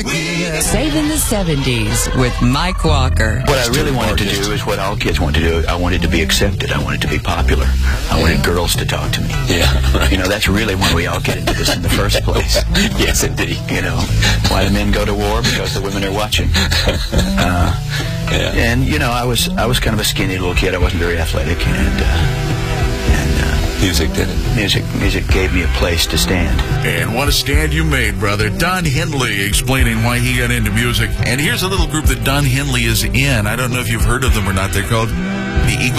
Saving the 70s with Mike Walker. What I really wanted to do is what all kids want to do. I wanted to be accepted. I wanted to be popular. I wanted girls to talk to me. Yeah, right. You know, that's really when we all get into this in the first place. Yes, indeed. You know, why do men go to war? Because the women are watching. And, you know, I was kind of a skinny little kid. I wasn't very athletic. Music did it. Music gave me a place to stand. And what a stand you made, brother. Don Henley explaining why he got into music. And here's a little group that Don Henley is in. I don't know if you've heard of them or not. They're called the Eagles.